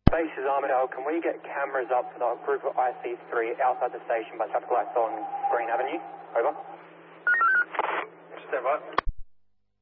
Base is Armidale. Can we get cameras up for the group of IC3 outside the station by traffic lights on Green Avenue? Over.